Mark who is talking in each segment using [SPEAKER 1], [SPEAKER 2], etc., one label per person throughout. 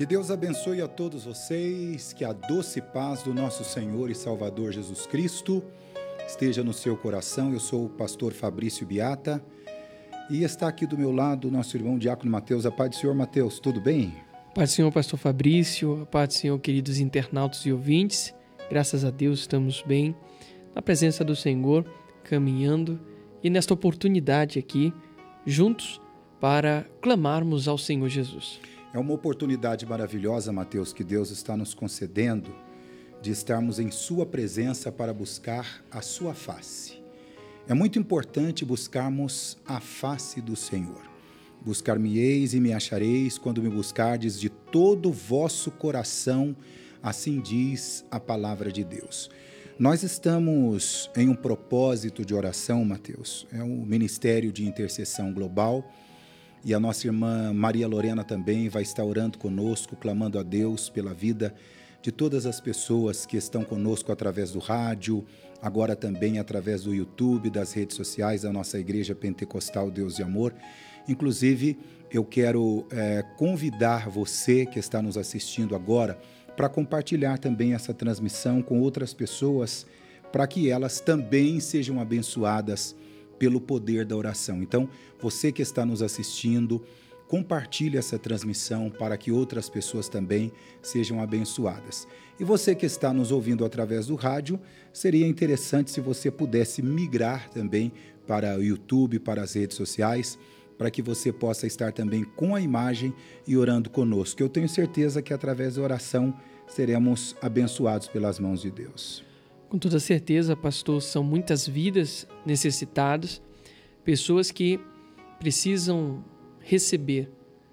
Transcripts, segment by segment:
[SPEAKER 1] Que Deus abençoe a todos vocês, que a doce paz do nosso Senhor e Salvador Jesus Cristo esteja no seu coração. Eu sou o pastor Fabrício Biata e está aqui do meu lado o nosso irmão Diácono Mateus. A paz do Senhor, Mateus, tudo bem?
[SPEAKER 2] Paz do Senhor, pastor Fabrício, a paz do Senhor, queridos internautas e ouvintes. Graças a Deus estamos bem, na presença do Senhor, caminhando e nesta oportunidade aqui, juntos, para clamarmos ao Senhor Jesus.
[SPEAKER 1] É uma oportunidade maravilhosa, Mateus, que Deus está nos concedendo de estarmos em sua presença para buscar a sua face. É muito importante buscarmos a face do Senhor. Buscar-me-eis e me achareis quando me buscardes de todo o vosso coração, assim diz a palavra de Deus. Nós estamos em um propósito de oração, Mateus. É um ministério de intercessão global. E a nossa irmã Maria Lorena também vai estar orando conosco, clamando a Deus pela vida de todas as pessoas que estão conosco através do rádio, agora também através do YouTube, das redes sociais da nossa Igreja Pentecostal Deus e Amor. Inclusive, eu quero convidar você que está nos assistindo agora para compartilhar também essa transmissão com outras pessoas, para que elas também sejam abençoadas pelo poder da oração. Então, você que está nos assistindo, compartilhe essa transmissão para que outras pessoas também sejam abençoadas. E você que está nos ouvindo através do rádio, seria interessante se você pudesse migrar também para o YouTube, para as redes sociais, para que você possa estar também com a imagem e orando conosco. Eu tenho certeza que através da oração seremos abençoados pelas mãos de Deus.
[SPEAKER 2] Com toda certeza, pastor, são muitas vidas necessitadas, pessoas que precisam receber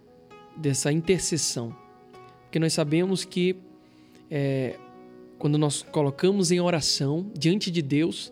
[SPEAKER 2] dessa intercessão. Porque nós sabemos que quando nós colocamos em oração diante de Deus,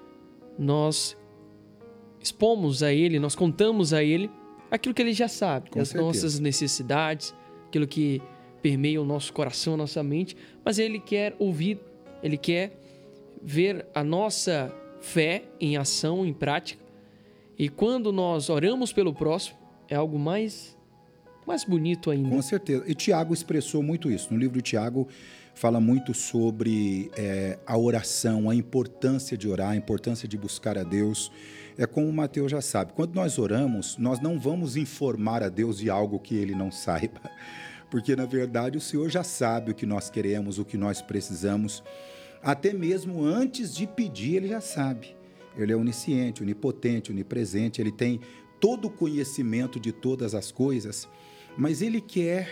[SPEAKER 2] nós expomos a Ele, nós contamos a Ele aquilo que Ele já sabe, as nossas necessidades, aquilo que permeia o nosso coração, a nossa mente, mas Ele quer ouvir, Ele quer ver a nossa fé em ação, em prática. E quando nós oramos pelo próximo, é algo mais bonito ainda.
[SPEAKER 1] Com certeza. E Tiago expressou muito isso. No livro de Tiago, fala muito sobre a oração, a importância de orar, a importância de buscar a Deus. É como o Mateus já sabe. Quando nós oramos, nós não vamos informar a Deus de algo que Ele não saiba. Porque, na verdade, o Senhor já sabe o que nós queremos, o que nós precisamos. Até mesmo antes de pedir, Ele já sabe. Ele é onisciente, onipotente, onipresente, Ele tem todo o conhecimento de todas as coisas, mas Ele quer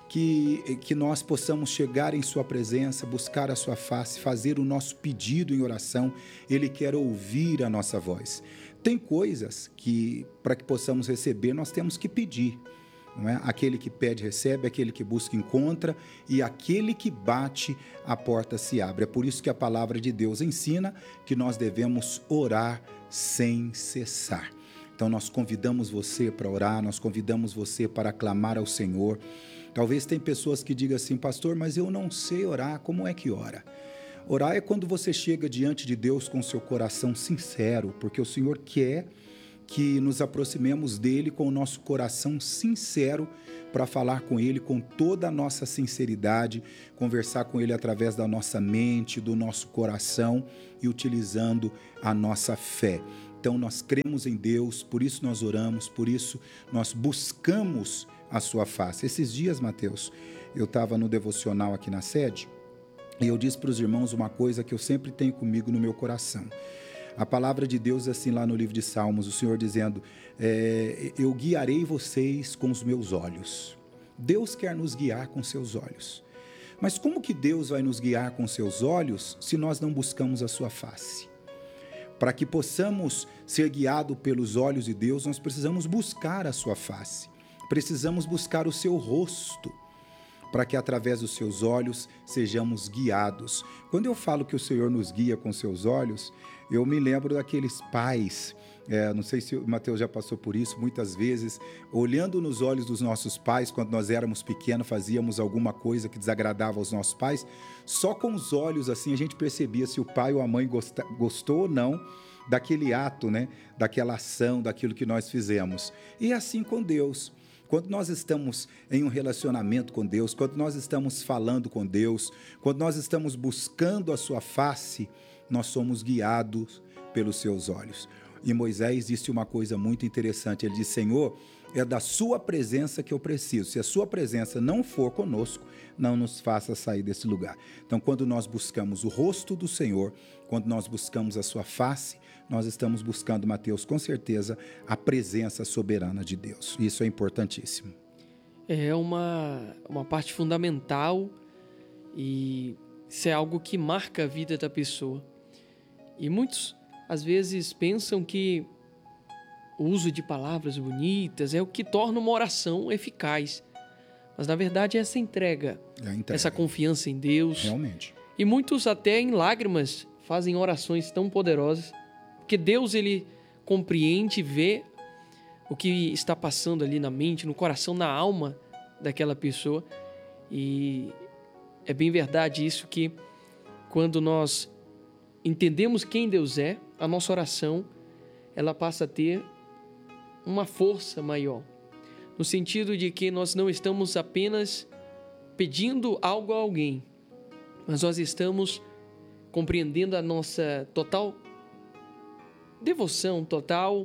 [SPEAKER 1] que nós possamos chegar em Sua presença, buscar a Sua face, fazer o nosso pedido em oração. Ele quer ouvir a nossa voz. Tem coisas que, para que possamos receber, nós temos que pedir. Não é? Aquele que pede, recebe, aquele que busca, encontra, e aquele que bate, a porta se abre. É por isso que a palavra de Deus ensina que nós devemos orar sem cessar. Então nós convidamos você para orar, nós convidamos você para clamar ao Senhor. Talvez tem pessoas que digam assim, pastor, mas eu não sei orar, como é que ora? Orar é quando você chega diante de Deus com seu coração sincero, porque o Senhor quer que nos aproximemos dele com o nosso coração sincero para falar com ele com toda a nossa sinceridade, conversar com ele através da nossa mente, do nosso coração e utilizando a nossa fé. Então nós cremos em Deus, por isso nós oramos, por isso nós buscamos a sua face. Esses dias, Mateus, eu estava no devocional aqui na sede e eu disse para os irmãos uma coisa que eu sempre tenho comigo no meu coração. A palavra de Deus é assim lá no livro de Salmos, o Senhor dizendo, eu guiarei vocês com os meus olhos. Deus quer nos guiar com seus olhos. Mas como que Deus vai nos guiar com seus olhos se nós não buscamos a sua face? Para que possamos ser guiados pelos olhos de Deus, nós precisamos buscar a sua face. Precisamos buscar o seu rosto, para que através dos seus olhos sejamos guiados. Quando eu falo que o Senhor nos guia com seus olhos, eu me lembro daqueles pais, não sei se o Mateus já passou por isso, muitas vezes, olhando nos olhos dos nossos pais, quando nós éramos pequenos, fazíamos alguma coisa que desagradava aos nossos pais, só com os olhos assim a gente percebia se o pai ou a mãe gostou ou não daquele ato, né? Daquela ação, daquilo que nós fizemos. E assim com Deus. Quando nós estamos em um relacionamento com Deus, quando nós estamos falando com Deus, quando nós estamos buscando a sua face, nós somos guiados pelos seus olhos. E Moisés disse uma coisa muito interessante, ele disse: Senhor, é da sua presença que eu preciso. Se a sua presença não for conosco, não nos faça sair desse lugar. Então, quando nós buscamos o rosto do Senhor, quando nós buscamos a sua face, nós estamos buscando, Mateus, com certeza, a presença soberana de Deus. Isso é importantíssimo.
[SPEAKER 2] É uma parte fundamental e isso é algo que marca a vida da pessoa. E muitos, às vezes, pensam que o uso de palavras bonitas é o que torna uma oração eficaz. Mas, na verdade, é essa entrega, essa confiança em Deus.
[SPEAKER 1] Realmente.
[SPEAKER 2] E muitos, até em lágrimas, fazem orações tão poderosas, porque Deus, ele compreende e vê o que está passando ali na mente, no coração, na alma daquela pessoa. E é bem verdade isso, que quando nós entendemos quem Deus é, a nossa oração, ela passa a ter uma força maior, no sentido de que nós não estamos apenas pedindo algo a alguém, mas nós estamos compreendendo a nossa total devoção, total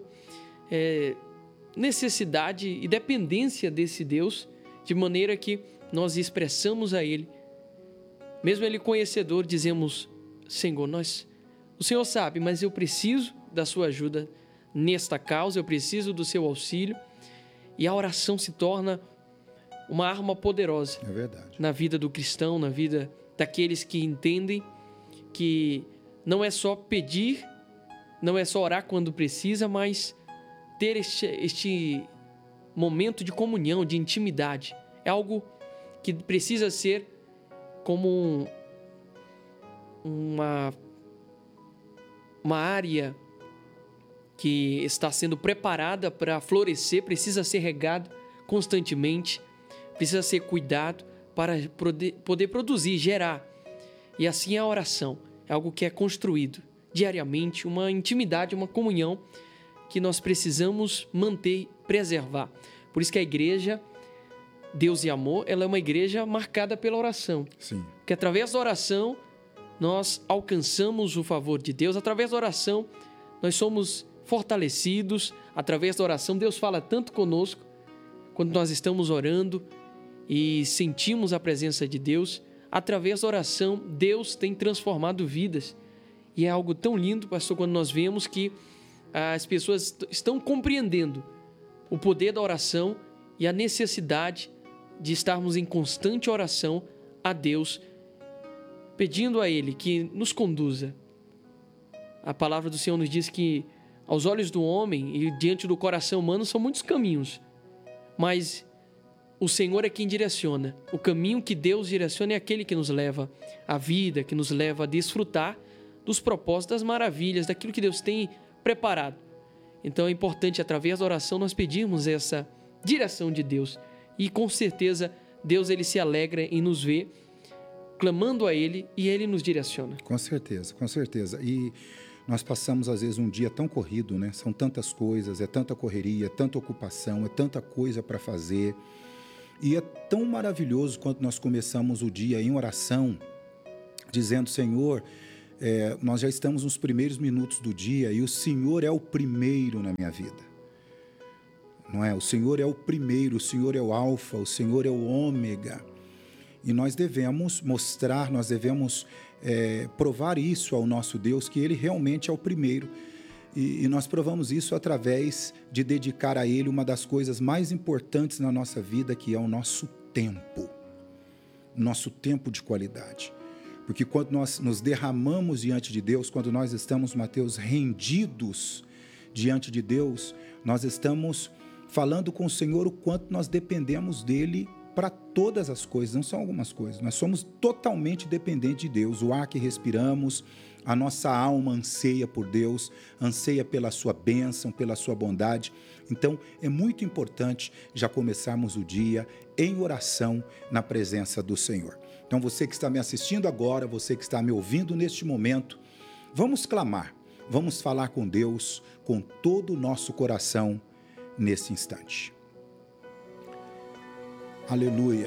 [SPEAKER 2] necessidade e dependência desse Deus, de maneira que nós expressamos a Ele, mesmo Ele conhecedor, dizemos: Senhor, o Senhor sabe, mas eu preciso da sua ajuda nesta causa, eu preciso do seu auxílio. E a oração se torna uma arma poderosa na vida do cristão, na vida daqueles que entendem que não é só pedir, não é só orar quando precisa, mas ter este momento de comunhão, de intimidade. É algo que precisa ser como uma área que está sendo preparada para florescer, precisa ser regado constantemente, precisa ser cuidado para poder produzir, gerar. E assim é a oração, é algo que é construído diariamente, uma intimidade, uma comunhão que nós precisamos manter, preservar. Por isso que a igreja, Deus e Amor, ela é uma igreja marcada pela oração.
[SPEAKER 1] Sim.
[SPEAKER 2] Que através da oração nós alcançamos o favor de Deus, através da oração nós somos fortalecidos, através da oração Deus fala tanto conosco. Quando nós estamos orando e sentimos a presença de Deus, através da oração Deus tem transformado vidas. E é algo tão lindo, pastor, quando nós vemos que as pessoas estão compreendendo o poder da oração e a necessidade de estarmos em constante oração a Deus, pedindo a Ele que nos conduza. A palavra do Senhor nos diz que aos olhos do homem e diante do coração humano são muitos caminhos, mas o Senhor é quem direciona. O caminho que Deus direciona é aquele que nos leva à vida, que nos leva a desfrutar dos propósitos, das maravilhas, daquilo que Deus tem preparado. Então é importante, através da oração, nós pedirmos essa direção de Deus. E com certeza Deus, ele se alegra em nos ver clamando a Ele e Ele nos direciona.
[SPEAKER 1] Com certeza, com certeza. E nós passamos, às vezes, um dia tão corrido, né? São tantas coisas, é tanta correria, é tanta ocupação, é tanta coisa para fazer. E é tão maravilhoso quando nós começamos o dia em oração, dizendo: Senhor, nós já estamos nos primeiros minutos do dia e o Senhor é o primeiro na minha vida. Não é? O Senhor é o primeiro, o Senhor é o alfa, o Senhor é o ômega. E nós devemos mostrar, nós devemos provar isso ao nosso Deus, que Ele realmente é o primeiro. E nós provamos isso através de dedicar a Ele uma das coisas mais importantes na nossa vida, que é o nosso tempo de qualidade. Porque quando nós nos derramamos diante de Deus, quando nós estamos, Mateus, rendidos diante de Deus, nós estamos falando com o Senhor o quanto nós dependemos dEle para todas as coisas, não são algumas coisas. Nós somos totalmente dependentes de Deus. O ar que respiramos, a nossa alma anseia por Deus, anseia pela sua bênção, pela sua bondade. Então, é muito importante já começarmos o dia em oração na presença do Senhor. Então, você que está me assistindo agora, você que está me ouvindo neste momento, vamos clamar, vamos falar com Deus com todo o nosso coração nesse instante. Aleluia.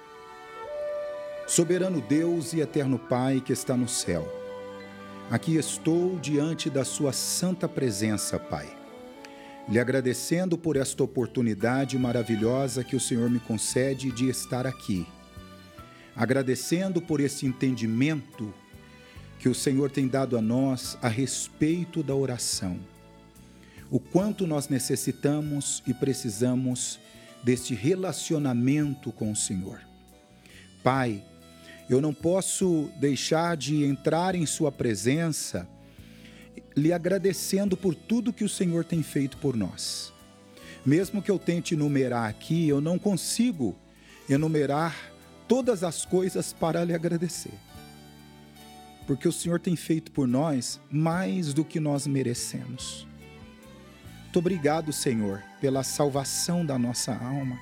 [SPEAKER 1] Soberano Deus e eterno Pai que está no céu, aqui estou diante da sua santa presença, Pai, lhe agradecendo por esta oportunidade maravilhosa que o Senhor me concede de estar aqui, agradecendo por esse entendimento que o Senhor tem dado a nós a respeito da oração, o quanto nós necessitamos e precisamos deste relacionamento com o Senhor. Pai, eu não posso deixar de entrar em sua presença lhe agradecendo por tudo que o Senhor tem feito por nós. Mesmo que eu tente enumerar aqui, eu não consigo enumerar todas as coisas para lhe agradecer. Porque o Senhor tem feito por nós mais do que nós merecemos. Muito obrigado, Senhor, pela salvação da nossa alma.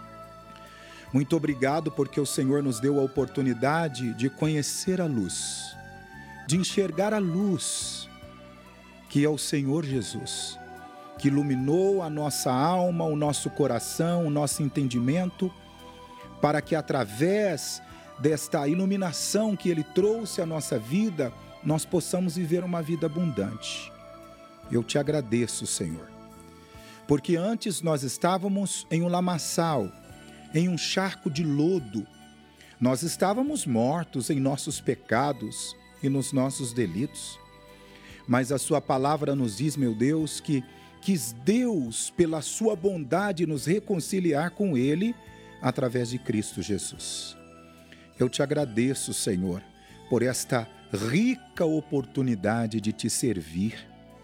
[SPEAKER 1] Muito obrigado porque o Senhor nos deu a oportunidade de conhecer a luz, de enxergar a luz, que é o Senhor Jesus, que iluminou a nossa alma, o nosso coração, o nosso entendimento, para que através desta iluminação que Ele trouxe à nossa vida, nós possamos viver uma vida abundante. Eu te agradeço, Senhor, porque antes nós estávamos em um lamaçal, em um charco de lodo. Nós estávamos mortos em nossos pecados e nos nossos delitos. Mas a sua palavra nos diz, meu Deus, que quis Deus, pela sua bondade, nos reconciliar com Ele através de Cristo Jesus. Eu te agradeço, Senhor, por esta rica oportunidade de te servir,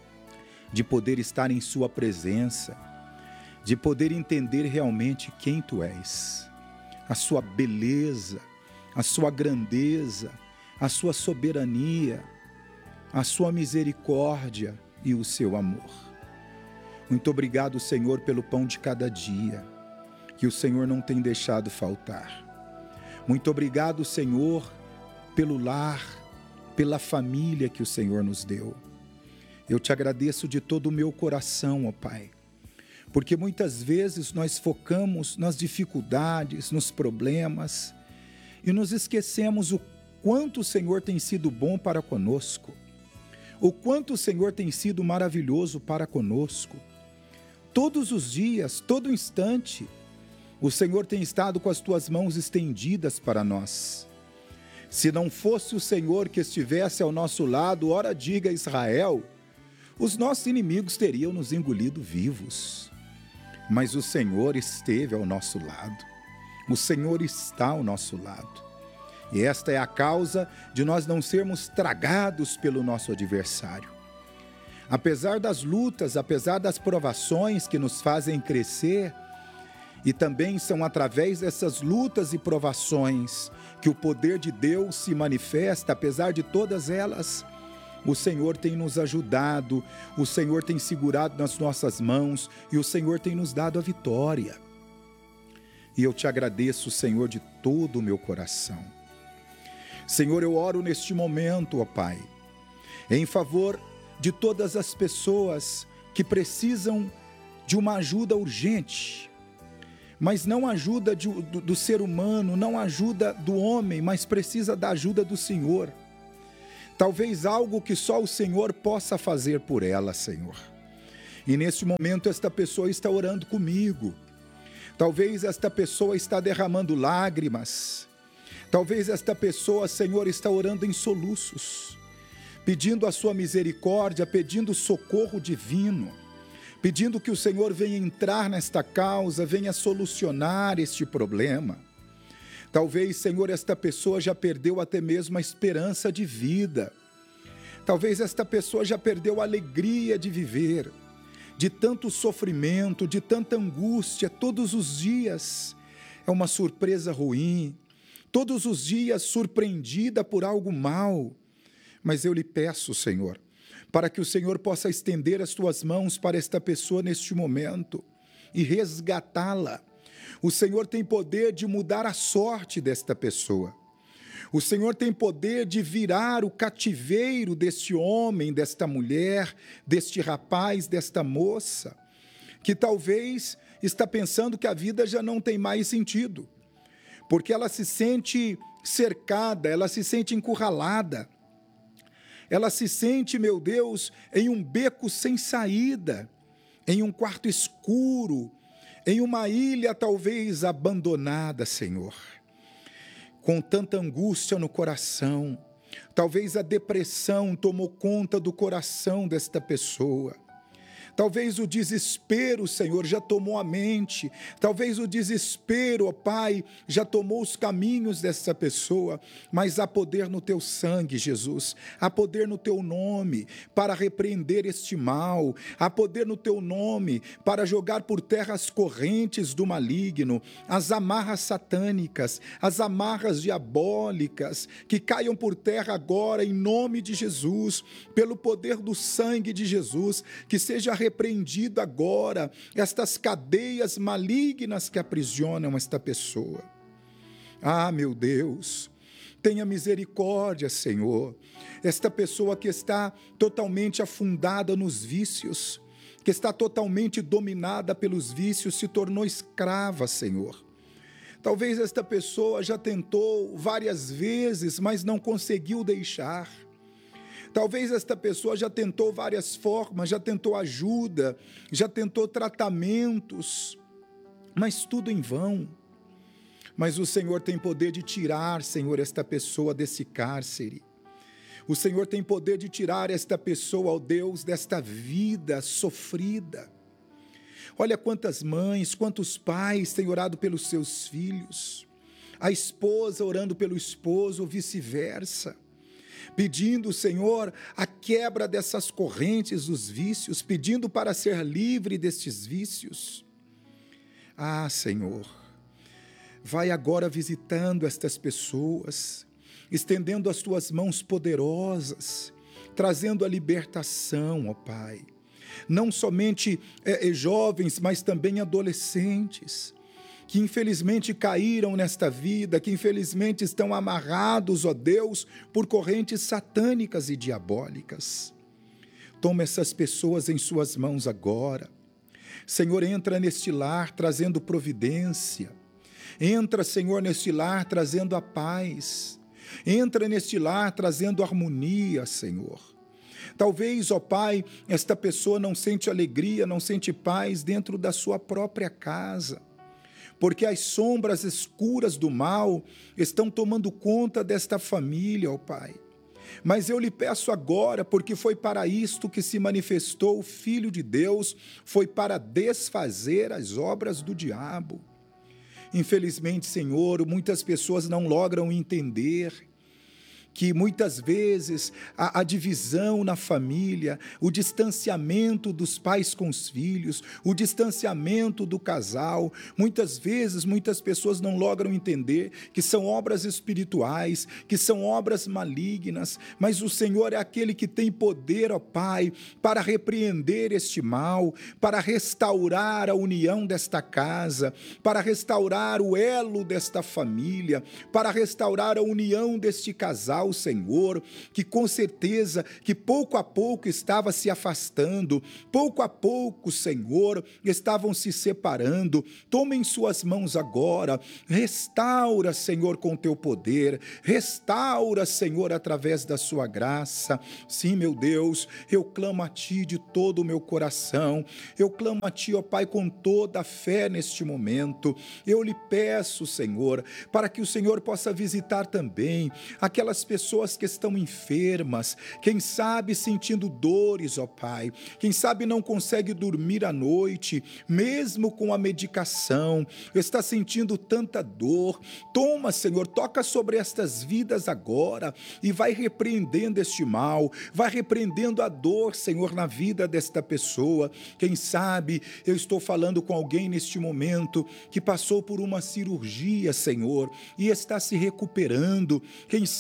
[SPEAKER 1] de poder estar em sua presença, de poder entender realmente quem tu és, a sua beleza, a sua grandeza, a sua soberania, a sua misericórdia e o seu amor. Muito obrigado, Senhor, pelo pão de cada dia, que o Senhor não tem deixado faltar. Muito obrigado, Senhor, pelo lar, pela família que o Senhor nos deu. Eu te agradeço de todo o meu coração, ó Pai, porque muitas vezes nós focamos nas dificuldades, nos problemas, e nos esquecemos o quanto o Senhor tem sido bom para conosco, o quanto o Senhor tem sido maravilhoso para conosco. Todos os dias, todo instante, o Senhor tem estado com as tuas mãos estendidas para nós. Se não fosse o Senhor que estivesse ao nosso lado, ora diga Israel, os nossos inimigos teriam nos engolido vivos. Mas o Senhor esteve ao nosso lado. O Senhor está ao nosso lado. E esta é a causa de nós não sermos tragados pelo nosso adversário. Apesar das lutas, apesar das provações que nos fazem crescer, e também são através dessas lutas e provações que o poder de Deus se manifesta, apesar de todas elas, o Senhor tem nos ajudado, o Senhor tem segurado nas nossas mãos e o Senhor tem nos dado a vitória. E eu te agradeço, Senhor, de todo o meu coração. Senhor, eu oro neste momento, ó Pai, em favor de todas as pessoas que precisam de uma ajuda urgente, mas não ajuda do ser humano, não ajuda do homem, mas precisa da ajuda do Senhor. Talvez algo que só o Senhor possa fazer por ela, Senhor. E neste momento esta pessoa está orando comigo. Talvez esta pessoa está derramando lágrimas. Talvez esta pessoa, Senhor, está orando em soluços, pedindo a sua misericórdia, pedindo socorro divino, pedindo que o Senhor venha entrar nesta causa, venha solucionar este problema. Talvez, Senhor, esta pessoa já perdeu até mesmo a esperança de vida. Talvez esta pessoa já perdeu a alegria de viver, de tanto sofrimento, de tanta angústia. Todos os dias é uma surpresa ruim, todos os dias surpreendida por algo mal. Mas eu lhe peço, Senhor, para que o Senhor possa estender as tuas mãos para esta pessoa neste momento e resgatá-la. O Senhor tem poder de mudar a sorte desta pessoa. O Senhor tem poder de virar o cativeiro deste homem, desta mulher, deste rapaz, desta moça, que talvez está pensando que a vida já não tem mais sentido. porque ela se sente cercada, ela se sente encurralada, ela se sente, meu Deus, em um beco sem saída, em um quarto escuro, em uma ilha talvez abandonada, Senhor, com tanta angústia no coração. Talvez a depressão tomou conta do coração desta pessoa. Talvez o desespero, Senhor, já tomou a mente. Talvez o desespero, ó Pai, já tomou os caminhos dessa pessoa. Mas há poder no teu sangue, Jesus. Há poder no teu nome para repreender este mal. Há poder no teu nome para jogar por terra as correntes do maligno, as amarras satânicas, as amarras diabólicas, que caiam por terra agora em nome de Jesus, pelo poder do sangue de Jesus, que seja repreendido agora estas cadeias malignas que aprisionam esta pessoa. Ah, meu Deus, tenha misericórdia, Senhor. Esta pessoa que está totalmente afundada nos vícios, que está totalmente dominada pelos vícios, se tornou escrava, Senhor. Talvez esta pessoa já tentou várias vezes, mas não conseguiu deixar. Talvez esta pessoa já tentou várias formas, já tentou ajuda, já tentou tratamentos, mas tudo em vão. Mas o Senhor tem poder de tirar, Senhor, esta pessoa desse cárcere. O Senhor tem poder de tirar esta pessoa, ó Deus, desta vida sofrida. Olha quantas mães, quantos pais têm orado pelos seus filhos, a esposa orando pelo esposo, ou vice-versa, pedindo, Senhor, a quebra dessas correntes dos vícios, pedindo para ser livre destes vícios. Ah, Senhor, vai agora visitando estas pessoas, estendendo as tuas mãos poderosas, trazendo a libertação, ó Pai. Não somente jovens, mas também adolescentes, que infelizmente caíram nesta vida, que infelizmente estão amarrados, ó Deus, por correntes satânicas e diabólicas. Toma essas pessoas em suas mãos agora. Senhor, entra neste lar trazendo providência. Entra, Senhor, neste lar trazendo a paz. Entra neste lar trazendo harmonia, Senhor. Talvez, ó Pai, esta pessoa não sente alegria, não sente paz dentro da sua própria casa, porque as sombras escuras do mal estão tomando conta desta família, ó Pai. Mas eu lhe peço agora, porque foi para isto que se manifestou o Filho de Deus, foi para desfazer as obras do diabo. Infelizmente, Senhor, muitas pessoas não logram entender que muitas vezes a divisão na família, o distanciamento dos pais com os filhos, o distanciamento do casal, muitas vezes muitas pessoas não logram entender que são obras espirituais, que são obras malignas, mas o Senhor é aquele que tem poder, ó Pai, para repreender este mal, para restaurar a união desta casa, para restaurar o elo desta família, para restaurar a união deste casal, Senhor, que com certeza que pouco a pouco estava se afastando, pouco a pouco, Senhor, estavam se separando. Toma em suas mãos agora, restaura, Senhor, com teu poder, restaura, Senhor, através da sua graça. Sim, meu Deus, eu clamo a Ti de todo o meu coração, eu clamo a Ti, ó Pai, com toda a fé neste momento. Eu lhe peço, Senhor, para que o Senhor possa visitar também aquelas pessoas que estão enfermas, quem sabe sentindo dores, ó Pai, quem sabe não consegue dormir à noite, mesmo com a medicação, está sentindo tanta dor. Toma, Senhor, toca sobre estas vidas agora e vai repreendendo este mal, vai repreendendo a dor, Senhor, na vida desta pessoa. Quem sabe eu estou falando com alguém neste momento que passou por uma cirurgia, Senhor, e está se recuperando. Quem sabe,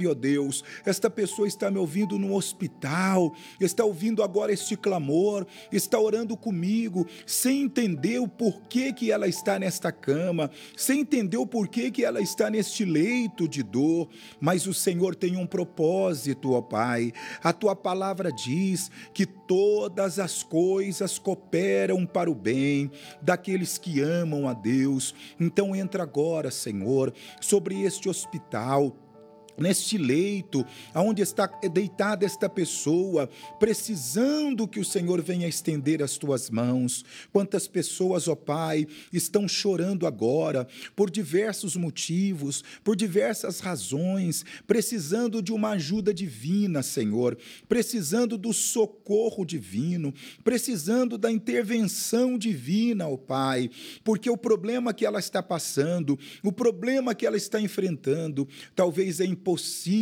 [SPEAKER 1] ó Deus, esta pessoa está me ouvindo no hospital, está ouvindo agora este clamor, está orando comigo, sem entender o porquê que ela está nesta cama, sem entender o porquê que ela está neste leito de dor, mas o Senhor tem um propósito, ó Pai. A tua palavra diz que todas as coisas cooperam para o bem daqueles que amam a Deus. Então entra agora, Senhor, sobre este hospital, neste leito, aonde está deitada esta pessoa, precisando que o Senhor venha estender as tuas mãos. Quantas pessoas, ó Pai, estão chorando agora, por diversos motivos, por diversas razões, precisando de uma ajuda divina, Senhor, precisando do socorro divino, precisando da intervenção divina, ó Pai, porque o problema que ela está passando, o problema que ela está enfrentando, talvez é impossível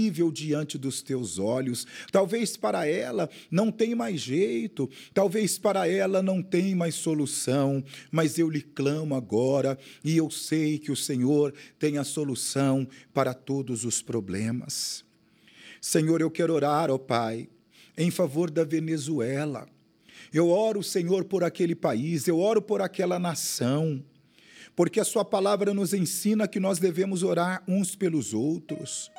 [SPEAKER 1] diante dos teus olhos, talvez para ela não tem mais jeito, talvez para ela não tem mais solução, mas eu lhe clamo agora e eu sei que o Senhor tem a solução para todos os problemas. Senhor, eu quero orar, ó Pai, em favor da Venezuela. Eu oro, Senhor, por aquele país, eu oro por aquela nação, porque a sua palavra nos ensina que nós devemos orar uns pelos outros.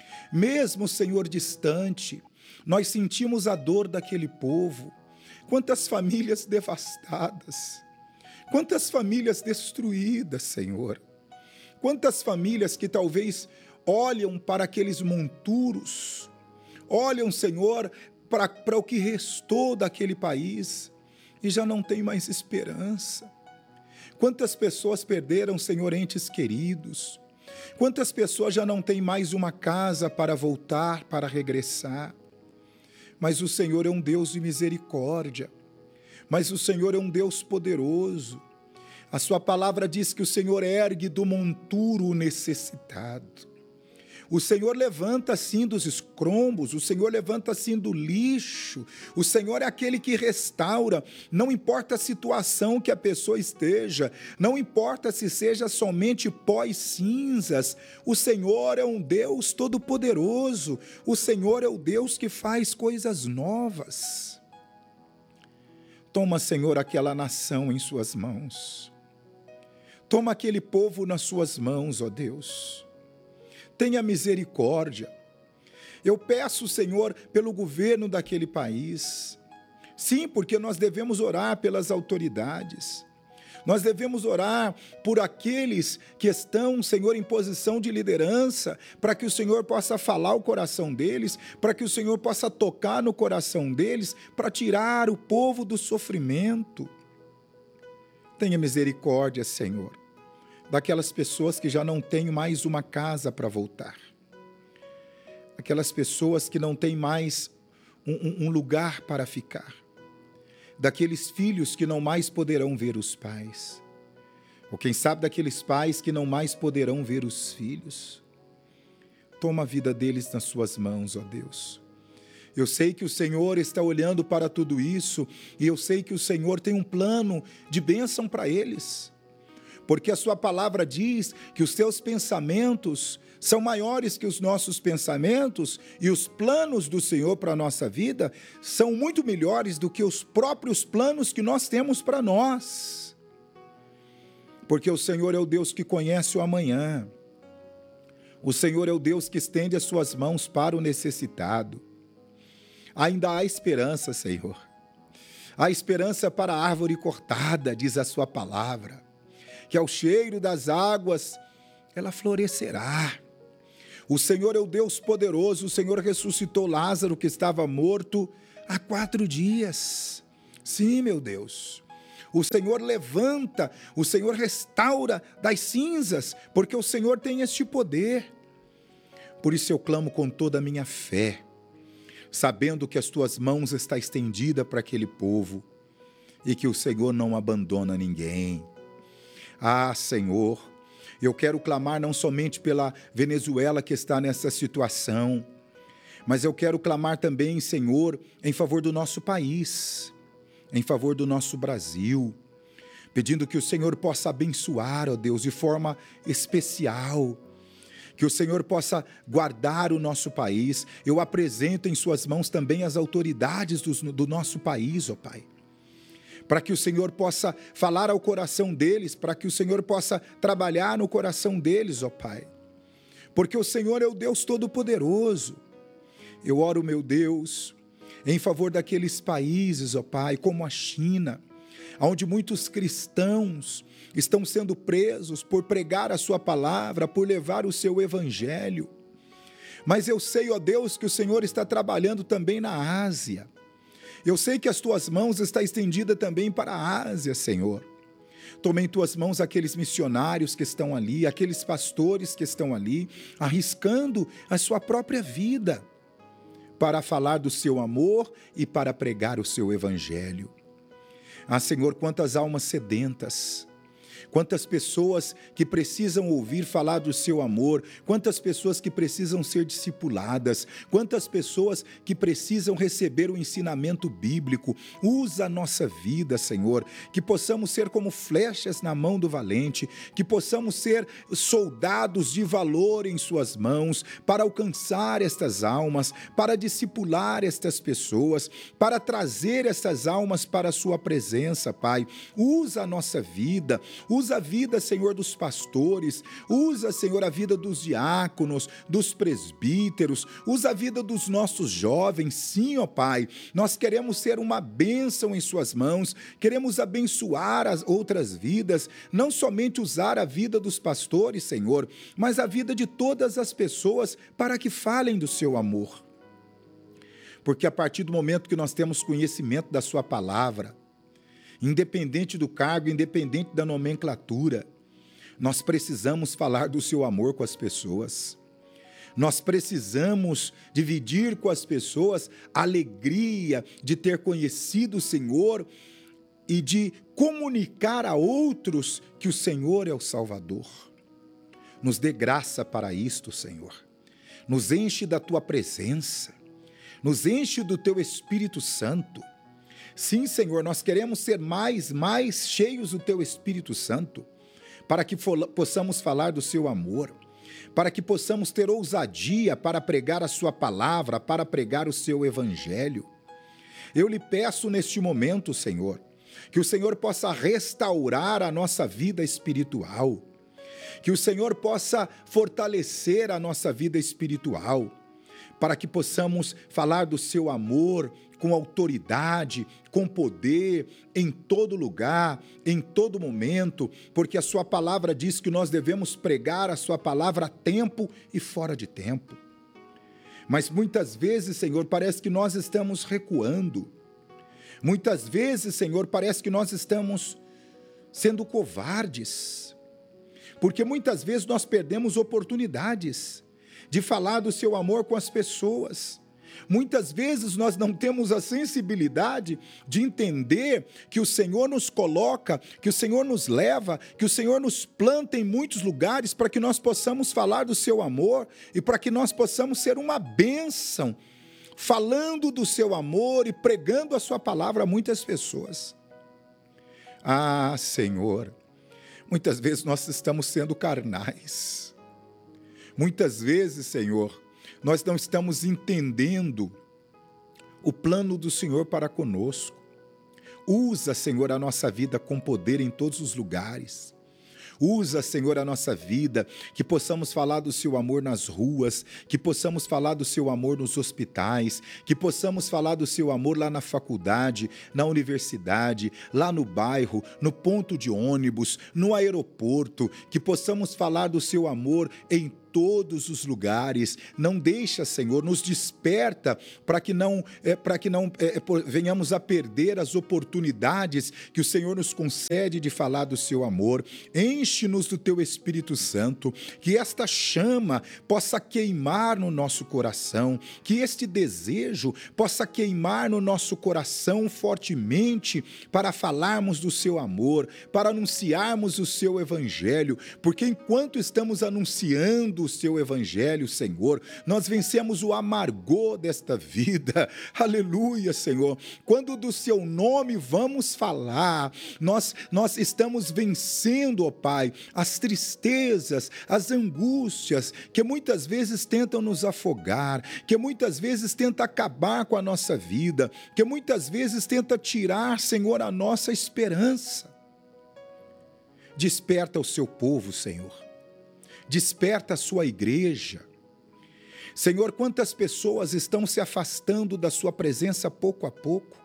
[SPEAKER 1] Mesmo, Senhor, distante, nós sentimos a dor daquele povo. Quantas famílias devastadas, quantas famílias destruídas, Senhor. Quantas famílias que talvez olham para aqueles monturos, olham, Senhor, para o que restou daquele país e já não tem mais esperança. Quantas pessoas perderam, Senhor, entes queridos. Quantas pessoas já não têm mais uma casa para voltar, para regressar? Mas o Senhor é um Deus de misericórdia. Mas o Senhor é um Deus poderoso. A sua palavra diz que o Senhor ergue do monturo o necessitado. O Senhor levanta assim dos escombros, o Senhor levanta assim do lixo, o Senhor é aquele que restaura, não importa a situação que a pessoa esteja, não importa se seja somente pó e cinzas, o Senhor é um Deus todo-poderoso, o Senhor é o Deus que faz coisas novas. Toma, Senhor, aquela nação em suas mãos, toma aquele povo nas suas mãos, ó Deus. Tenha misericórdia. Eu peço, Senhor, pelo governo daquele país. Sim, porque nós devemos orar pelas autoridades. Nós devemos orar por aqueles que estão, Senhor, em posição de liderança, para que o Senhor possa falar o coração deles, para que o Senhor possa tocar no coração deles, para tirar o povo do sofrimento. Tenha misericórdia, Senhor, daquelas pessoas que já não têm mais uma casa para voltar, aquelas pessoas que não têm mais um lugar para ficar, daqueles filhos que não mais poderão ver os pais, ou quem sabe daqueles pais que não mais poderão ver os filhos. Toma a vida deles nas suas mãos, ó Deus. Eu sei que o Senhor está olhando para tudo isso e eu sei que o Senhor tem um plano de bênção para eles. Porque a sua palavra diz que os teus pensamentos são maiores que os nossos pensamentos e os planos do Senhor para a nossa vida são muito melhores do que os próprios planos que nós temos para nós. Porque o Senhor é o Deus que conhece o amanhã. O Senhor é o Deus que estende as suas mãos para o necessitado. Ainda há esperança, Senhor. Há esperança para a árvore cortada, diz a sua palavra, que ao cheiro das águas ela florescerá. O Senhor é o Deus poderoso, o Senhor ressuscitou Lázaro que estava morto há 4 dias. Sim, meu Deus. O Senhor levanta, o Senhor restaura das cinzas, porque o Senhor tem este poder. Por isso eu clamo com toda a minha fé, sabendo que as tuas mãos estão estendidas para aquele povo e que o Senhor não abandona ninguém. Ah, Senhor, eu quero clamar não somente pela Venezuela que está nessa situação, mas eu quero clamar também, Senhor, em favor do nosso país, em favor do nosso Brasil, pedindo que o Senhor possa abençoar, ó Deus, de forma especial, que o Senhor possa guardar o nosso país. Eu apresento em suas mãos também as autoridades do nosso país, ó Pai, para que o Senhor possa falar ao coração deles, para que o Senhor possa trabalhar no coração deles, ó Pai, porque o Senhor é o Deus Todo-Poderoso. Eu oro, meu Deus, em favor daqueles países, ó Pai, como a China, onde muitos cristãos estão sendo presos por pregar a sua palavra, por levar o seu evangelho. Mas eu sei, ó Deus, que o Senhor está trabalhando também na Ásia. Eu sei que as tuas mãos estão estendidas também para a Ásia, Senhor. Toma em tuas mãos aqueles missionários que estão ali, aqueles pastores que estão ali, arriscando a sua própria vida para falar do seu amor e para pregar o seu evangelho. Ah, Senhor, quantas almas sedentas, quantas pessoas que precisam ouvir falar do seu amor, quantas pessoas que precisam ser discipuladas, quantas pessoas que precisam receber o ensinamento bíblico. Usa a nossa vida, Senhor, que possamos ser como flechas na mão do valente, que possamos ser soldados de valor em suas mãos, para alcançar estas almas, para discipular estas pessoas, para trazer estas almas para a sua presença, Pai. Usa a nossa vida, usa a vida, Senhor, dos pastores, usa, Senhor, a vida dos diáconos, dos presbíteros, usa a vida dos nossos jovens. Sim, ó Pai, nós queremos ser uma bênção em suas mãos, queremos abençoar as outras vidas, não somente usar a vida dos pastores, Senhor, mas a vida de todas as pessoas para que falem do seu amor. Porque a partir do momento que nós temos conhecimento da sua palavra, independente do cargo, independente da nomenclatura, nós precisamos falar do seu amor com as pessoas. Nós precisamos dividir com as pessoas a alegria de ter conhecido o Senhor e de comunicar a outros que o Senhor é o Salvador. Nos dê graça para isto, Senhor. Nos enche da tua presença. Nos enche do teu Espírito Santo. Sim, Senhor, nós queremos ser mais cheios do Teu Espírito Santo, para que possamos falar do Seu amor, para que possamos ter ousadia para pregar a Sua palavra, para pregar o Seu Evangelho. Eu lhe peço neste momento, Senhor, que o Senhor possa restaurar a nossa vida espiritual, que o Senhor possa fortalecer a nossa vida espiritual, para que possamos falar do Seu amor com autoridade, com poder, em todo lugar, em todo momento, porque a Sua palavra diz que nós devemos pregar a Sua palavra a tempo e fora de tempo. Mas muitas vezes, Senhor, parece que nós estamos recuando. Muitas vezes, Senhor, parece que nós estamos sendo covardes, porque muitas vezes nós perdemos oportunidades de falar do Seu amor com as pessoas. Muitas vezes nós não temos a sensibilidade de entender que o Senhor nos coloca, que o Senhor nos leva, que o Senhor nos planta em muitos lugares para que nós possamos falar do Seu amor e para que nós possamos ser uma bênção, falando do Seu amor e pregando a Sua palavra a muitas pessoas. Ah, Senhor, muitas vezes nós estamos sendo carnais. Muitas vezes, Senhor, nós não estamos entendendo o plano do Senhor para conosco. Usa, Senhor, a nossa vida com poder em todos os lugares. Usa, Senhor, a nossa vida, que possamos falar do Seu amor nas ruas, que possamos falar do Seu amor nos hospitais, que possamos falar do Seu amor lá na faculdade, na universidade, lá no bairro, no ponto de ônibus, no aeroporto, que possamos falar do Seu amor em todos os lugares. Não deixa, Senhor, nos desperta para que não venhamos a perder as oportunidades que o Senhor nos concede de falar do Seu amor. Enche-nos do Teu Espírito Santo, que esta chama possa queimar no nosso coração, que este desejo possa queimar no nosso coração fortemente para falarmos do Seu amor, para anunciarmos o Seu Evangelho, porque enquanto estamos anunciando o seu evangelho, Senhor. Nós vencemos o amargor desta vida. Aleluia, Senhor. Quando do seu nome vamos falar, nós estamos vencendo, ó Pai, as tristezas, as angústias que muitas vezes tentam nos afogar, que muitas vezes tentam acabar com a nossa vida, que muitas vezes tentam tirar, Senhor, a nossa esperança. Desperta o seu povo, Senhor. Desperta a sua igreja. Senhor, quantas pessoas estão se afastando da sua presença pouco a pouco?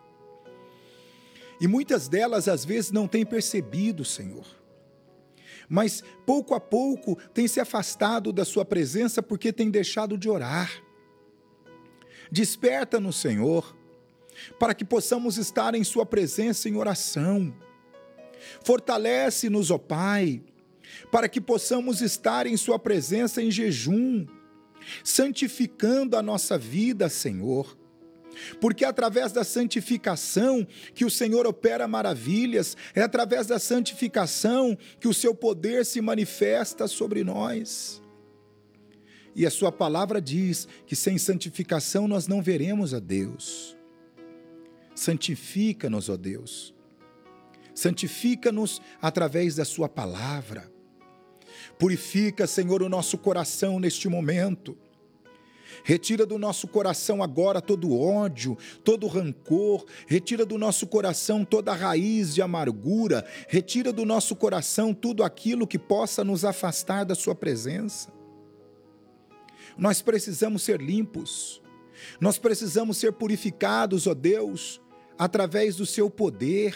[SPEAKER 1] E muitas delas, às vezes, não têm percebido, Senhor. Mas, pouco a pouco, têm se afastado da sua presença porque têm deixado de orar. Desperta-nos, Senhor, para que possamos estar em sua presença em oração. Fortalece-nos, ó Pai, para que possamos estar em sua presença em jejum, santificando a nossa vida, Senhor. Porque é através da santificação que o Senhor opera maravilhas, é através da santificação que o seu poder se manifesta sobre nós. E a sua palavra diz que sem santificação nós não veremos a Deus. Santifica-nos, ó Deus. Santifica-nos através da sua palavra. Purifica, Senhor, o nosso coração neste momento. Retira do nosso coração agora todo ódio, todo rancor. Retira do nosso coração toda raiz de amargura. Retira do nosso coração tudo aquilo que possa nos afastar da sua presença. Nós precisamos ser limpos. Nós precisamos ser purificados, ó Deus, através do seu poder.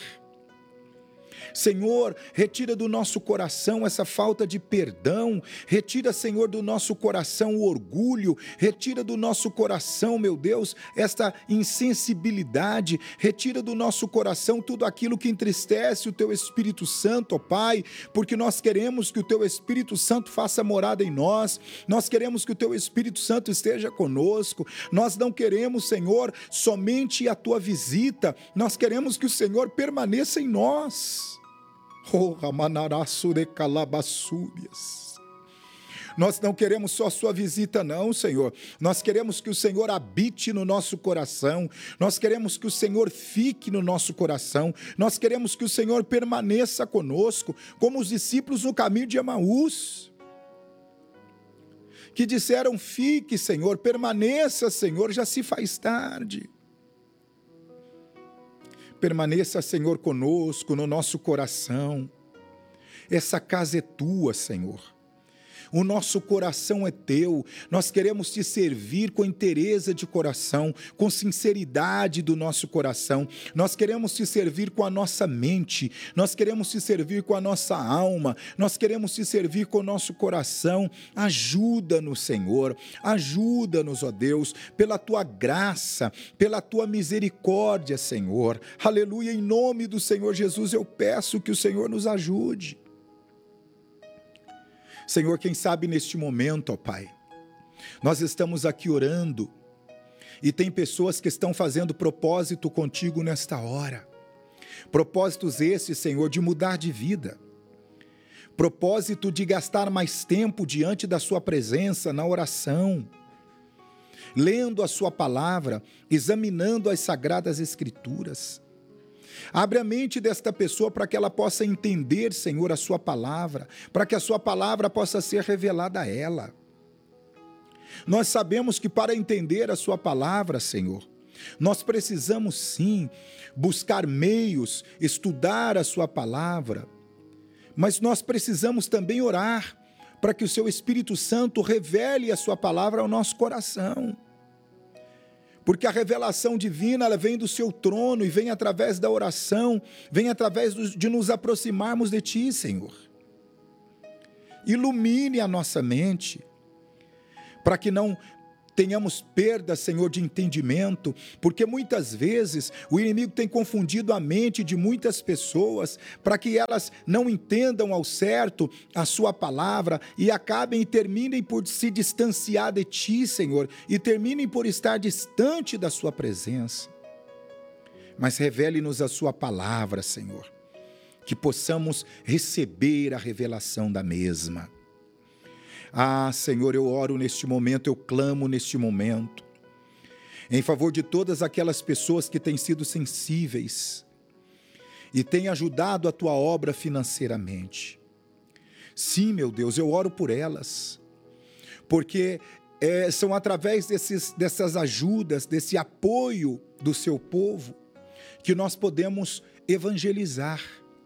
[SPEAKER 1] Senhor, retira do nosso coração essa falta de perdão, retira, Senhor, do nosso coração o orgulho, retira do nosso coração, meu Deus, esta insensibilidade, retira do nosso coração tudo aquilo que entristece o Teu Espírito Santo, ó Pai, porque nós queremos que o Teu Espírito Santo faça morada em nós, nós queremos que o Teu Espírito Santo esteja conosco, nós não queremos, Senhor, somente a Tua visita, nós queremos que o Senhor permaneça em nós. Nós não queremos só a sua visita não, Senhor. Nós queremos que o Senhor habite no nosso coração. Nós queremos que o Senhor fique no nosso coração. Nós queremos que o Senhor permaneça conosco, como os discípulos no caminho de Emaús, que disseram: fique, Senhor, permaneça, Senhor, já se faz tarde. Permaneça, Senhor, conosco, no nosso coração. Essa casa é tua, Senhor. O nosso coração é teu, nós queremos te servir com inteireza de coração, com sinceridade do nosso coração, nós queremos te servir com a nossa mente, nós queremos te servir com a nossa alma, nós queremos te servir com o nosso coração. Ajuda-nos, Senhor, ajuda-nos, ó Deus, pela tua graça, pela tua misericórdia, Senhor. Aleluia, em nome do Senhor Jesus eu peço que o Senhor nos ajude. Senhor, quem sabe neste momento, ó Pai, nós estamos aqui orando e tem pessoas que estão fazendo propósito contigo nesta hora. Propósitos esses, Senhor, de mudar de vida. Propósito de gastar mais tempo diante da sua presença, na oração, lendo a sua palavra, examinando as sagradas escrituras. Abre a mente desta pessoa para que ela possa entender, Senhor, a sua palavra, para que a sua palavra possa ser revelada a ela. Nós sabemos que para entender a sua palavra, Senhor, nós precisamos sim buscar meios, estudar a sua palavra, mas nós precisamos também orar para que o seu Espírito Santo revele a sua palavra ao nosso coração. Porque a revelação divina, ela vem do seu trono e vem através da oração, vem através de nos aproximarmos de ti, Senhor. Ilumine a nossa mente, para que não tenhamos perda, Senhor, de entendimento, porque muitas vezes o inimigo tem confundido a mente de muitas pessoas para que elas não entendam ao certo a sua palavra e acabem e terminem por se distanciar de ti, Senhor, e terminem por estar distante da sua presença. Mas revele-nos a sua palavra, Senhor, que possamos receber a revelação da mesma. Ah, Senhor, eu oro neste momento, eu clamo neste momento, em favor de todas aquelas pessoas que têm sido sensíveis e têm ajudado a Tua obra financeiramente. Sim, meu Deus, eu oro por elas, porque são através dessas ajudas, desse apoio do Seu povo, que nós podemos evangelizar,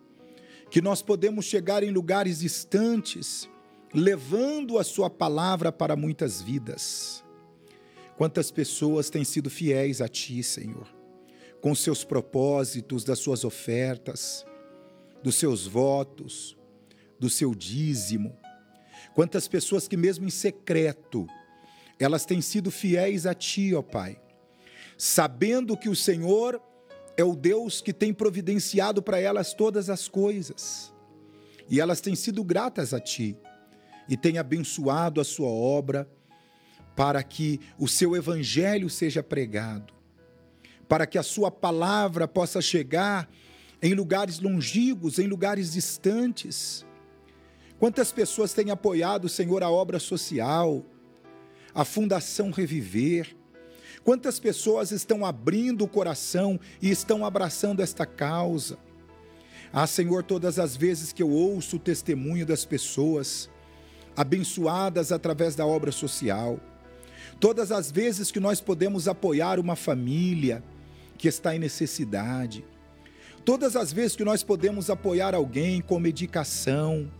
[SPEAKER 1] que nós podemos chegar em lugares distantes, levando a Sua palavra para muitas vidas. Quantas pessoas têm sido fiéis a Ti, Senhor, com os Seus propósitos, das Suas ofertas, dos Seus votos, do Seu dízimo. Quantas pessoas que mesmo em secreto, elas têm sido fiéis a Ti, ó Pai, sabendo que o Senhor é o Deus que tem providenciado para elas todas as coisas. E elas têm sido gratas a Ti e têm abençoado a Sua obra para que o Seu evangelho seja pregado, para que a Sua palavra possa chegar em lugares longínquos, em lugares distantes. Quantas pessoas têm apoiado, Senhor, a obra social, a Fundação Reviver? Quantas pessoas estão abrindo o coração e estão abraçando esta causa? Ah, Senhor, todas as vezes que eu ouço o testemunho das pessoas abençoadas através da obra social, todas as vezes que nós podemos apoiar uma família que está em necessidade, todas as vezes que nós podemos apoiar alguém com medicação,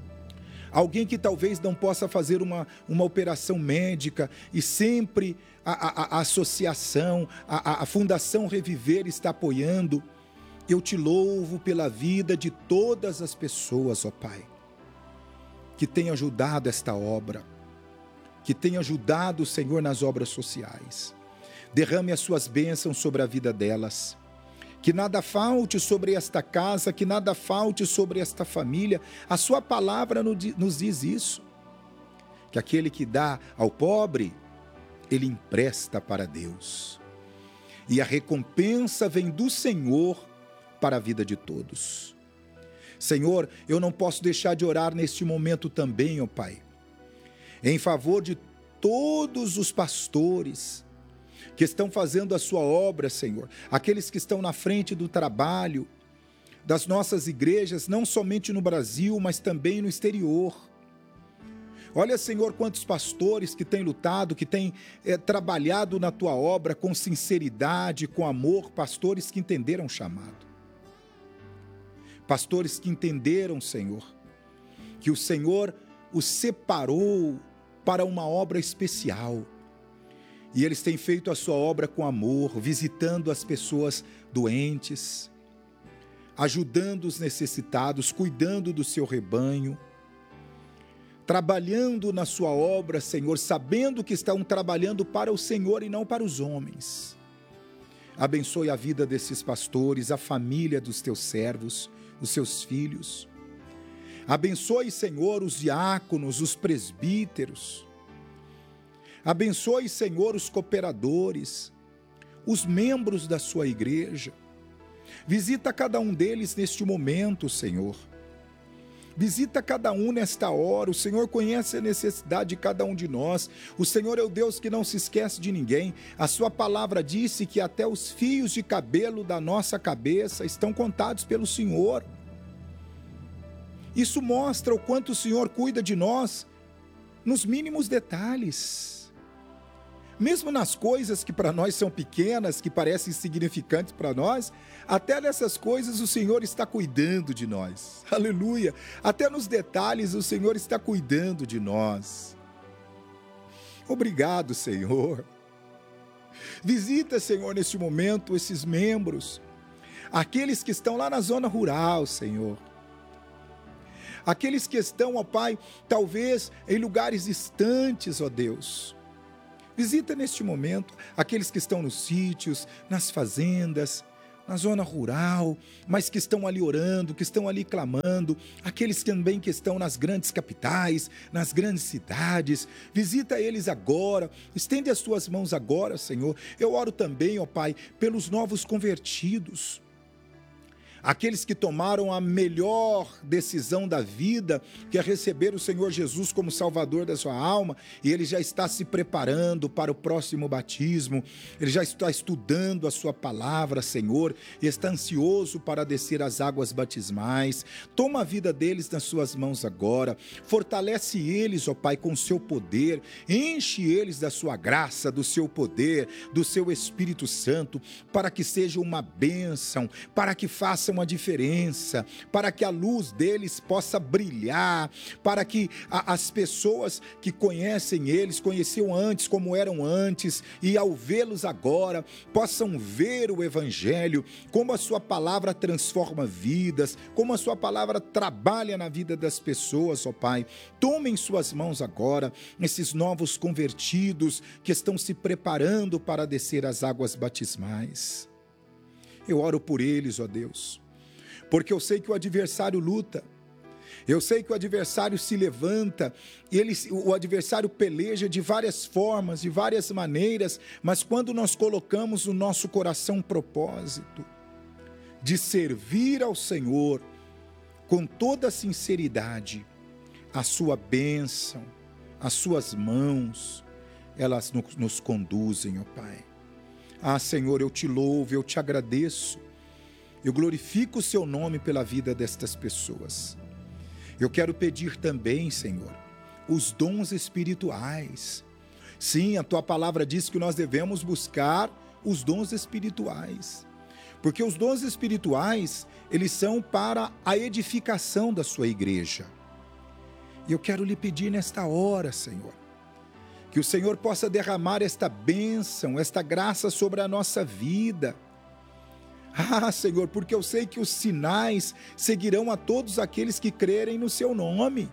[SPEAKER 1] alguém que talvez não possa fazer uma operação médica e sempre a associação, a Fundação Reviver está apoiando. Eu Te louvo pela vida de todas as pessoas, ó Pai, que têm ajudado esta obra, que têm ajudado o Senhor nas obras sociais. Derrame as Suas bênçãos sobre a vida delas. Que nada falte sobre esta casa, que nada falte sobre esta família. A Sua palavra nos diz isso. Que aquele que dá ao pobre, ele empresta para Deus. E a recompensa vem do Senhor para a vida de todos. Senhor, eu não posso deixar de orar neste momento também, ó Pai, em favor de todos os pastores que estão fazendo a Sua obra, Senhor, aqueles que estão na frente do trabalho das nossas igrejas, não somente no Brasil, mas também no exterior. Olha, Senhor, quantos pastores que têm lutado, que têm trabalhado na Tua obra com sinceridade, com amor, pastores que entenderam o chamado. Pastores que entenderam, Senhor, que o Senhor os separou para uma obra especial. E eles têm feito a Sua obra com amor, visitando as pessoas doentes, ajudando os necessitados, cuidando do Seu rebanho, trabalhando na Sua obra, Senhor, sabendo que estão trabalhando para o Senhor e não para os homens. Abençoe a vida desses pastores, a família dos Teus servos, os Seus filhos. Abençoe, Senhor, os diáconos, os presbíteros. Abençoe, Senhor, os cooperadores, os membros da Sua igreja. Visita cada um deles neste momento, Senhor. Visita cada um nesta hora. O Senhor conhece a necessidade de cada um de nós. O Senhor é o Deus que não se esquece de ninguém. A Sua palavra disse que até os fios de cabelo da nossa cabeça estão contados pelo Senhor. Isso mostra o quanto o Senhor cuida de nós nos mínimos detalhes. Mesmo nas coisas que para nós são pequenas, que parecem insignificantes para nós, até nessas coisas o Senhor está cuidando de nós. Aleluia! Até nos detalhes o Senhor está cuidando de nós. Obrigado, Senhor. Visita, Senhor, neste momento esses membros, aqueles que estão lá na zona rural, Senhor. Aqueles que estão, ó Pai, talvez em lugares distantes, ó Deus. Visita neste momento aqueles que estão nos sítios, nas fazendas, na zona rural, mas que estão ali orando, que estão ali clamando, aqueles também que estão nas grandes capitais, nas grandes cidades. Visita eles agora, estende as Tuas mãos agora, Senhor. Eu oro também, ó Pai, pelos novos convertidos, aqueles que tomaram a melhor decisão da vida, que é receber o Senhor Jesus como Salvador da sua alma, e ele já está se preparando para o próximo batismo, ele já está estudando a sua palavra, Senhor, e está ansioso para descer as águas batismais. Toma a vida deles nas suas mãos agora, fortalece eles, ó Pai, com o seu poder, enche eles da sua graça, do seu poder, do seu Espírito Santo, para que seja uma bênção, para que façam a diferença, para que a luz deles possa brilhar, para que as pessoas que conhecem eles, conheciam antes como eram antes, e ao vê-los agora, possam ver o Evangelho, como a sua palavra transforma vidas, como a sua palavra trabalha na vida das pessoas, ó Pai. Tome em suas mãos agora esses novos convertidos que estão se preparando para descer as águas batismais. Eu oro por eles, ó Deus, porque eu sei que o adversário luta, eu sei que o adversário se levanta, o adversário peleja de várias formas, de várias maneiras, mas quando nós colocamos no nosso coração um propósito de servir ao Senhor com toda a sinceridade, a sua bênção, as suas mãos, elas nos conduzem, ó Pai. Ah, Senhor, eu te louvo, eu te agradeço, eu glorifico o seu nome pela vida destas pessoas. Eu quero pedir também, Senhor, os dons espirituais. Sim, a tua palavra diz que nós devemos buscar os dons espirituais, porque os dons espirituais, eles são para a edificação da sua igreja. E eu quero lhe pedir nesta hora, Senhor, que o Senhor possa derramar esta bênção, esta graça sobre a nossa vida. Ah, Senhor, porque eu sei que os sinais seguirão a todos aqueles que crerem no seu nome.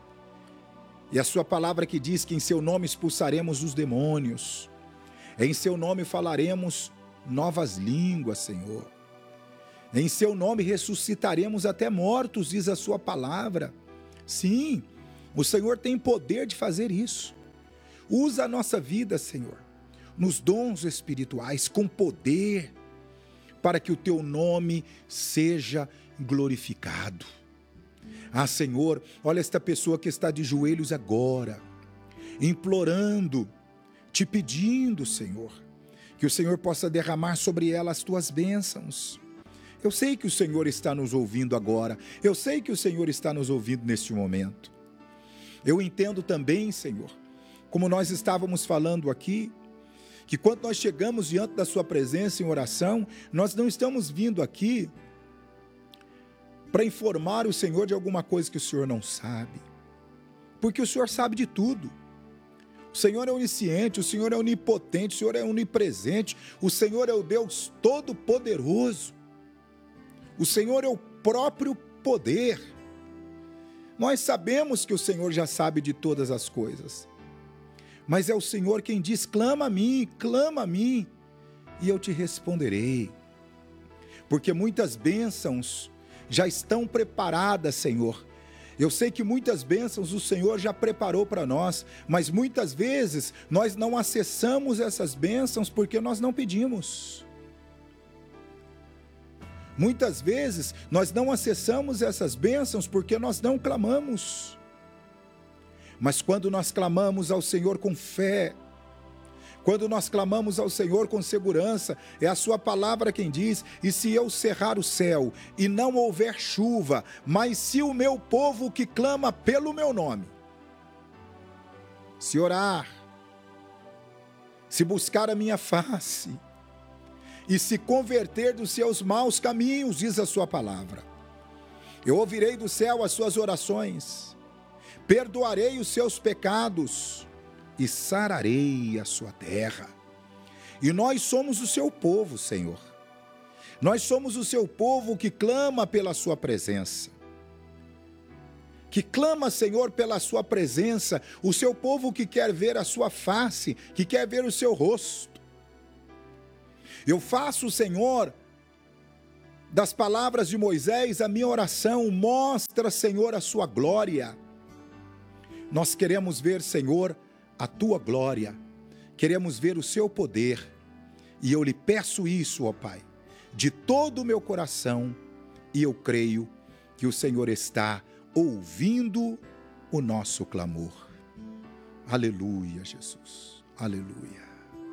[SPEAKER 1] E a sua palavra que diz que em seu nome expulsaremos os demônios, em seu nome falaremos novas línguas, Senhor. Em seu nome ressuscitaremos até mortos, diz a sua palavra. Sim, o Senhor tem poder de fazer isso. Usa a nossa vida, Senhor, nos dons espirituais, com poder, para que o teu nome seja glorificado. Ah, Senhor, olha esta pessoa que está de joelhos agora, implorando, te pedindo, Senhor, que o Senhor possa derramar sobre ela as tuas bênçãos. Eu sei que o Senhor está nos ouvindo agora, eu sei que o Senhor está nos ouvindo neste momento. Eu entendo também, Senhor, como nós estávamos falando aqui, que quando nós chegamos diante da sua presença em oração, nós não estamos vindo aqui para informar o Senhor de alguma coisa que o Senhor não sabe, porque o Senhor sabe de tudo. O Senhor é onisciente, o Senhor é onipotente, o Senhor é onipresente, o Senhor é o Deus Todo-Poderoso, o Senhor é o próprio poder. Nós sabemos que o Senhor já sabe de todas as coisas, mas é o Senhor quem diz: clama a mim, e eu te responderei. Porque muitas bênçãos já estão preparadas, Senhor. Eu sei que muitas bênçãos o Senhor já preparou para nós, mas muitas vezes nós não acessamos essas bênçãos porque nós não pedimos. Muitas vezes nós não acessamos essas bênçãos porque nós não clamamos. Mas quando nós clamamos ao Senhor com fé, quando nós clamamos ao Senhor com segurança, é a sua palavra quem diz: e se eu cerrar o céu e não houver chuva, mas se o meu povo que clama pelo meu nome, se orar, se buscar a minha face e se converter dos seus maus caminhos, diz a sua palavra, eu ouvirei do céu as suas orações, perdoarei os seus pecados e sararei a sua terra. E nós somos o seu povo, Senhor. Nós somos o seu povo que clama pela sua presença. Que clama, Senhor, pela sua presença. O seu povo que quer ver a sua face, que quer ver o seu rosto. Eu faço, Senhor, das palavras de Moisés a minha oração. Mostra, Senhor, a sua glória. Nós queremos ver, Senhor, a tua glória, queremos ver o seu poder, e eu lhe peço isso, ó Pai, de todo o meu coração, E eu creio que o Senhor está ouvindo o nosso clamor. Aleluia, Jesus. Aleluia.